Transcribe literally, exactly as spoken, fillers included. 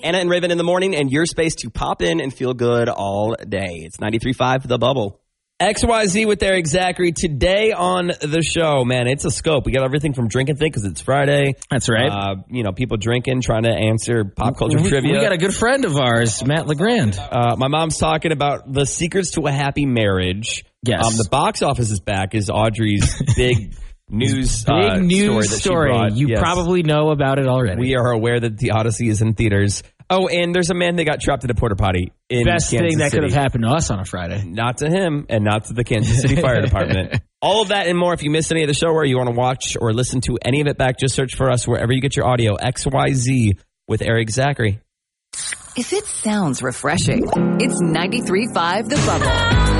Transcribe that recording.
Anna and Raven in the morning, and your space to pop in and feel good all day. It's ninety-three point five The Bubble. X Y Z with Eric Zachary today on the show. Man, it's a scope. We got everything from Drink and Think because it's Friday. That's right. Uh, you know, people drinking, trying to answer pop culture we, trivia. We got a good friend of ours, Matt LeGrand. Uh, my mom's talking about the secrets to a happy marriage. Yes. Um, the box office is back is Audrey's big news Big uh, news story. That story. She brought. You Yes. probably know about it already. We are aware that the Odyssey is in theaters. Oh, and there's a man that got trapped in a porta potty in Best Kansas thing that City. could have happened to us on a Friday. Not to him, and not to the Kansas City Fire Department. All of that and more. If you missed any of the show or you want to watch or listen to any of it back, just search for us wherever you get your audio. X Y Z with Eric Zachary. If it sounds refreshing, it's ninety-three point five The Bubble.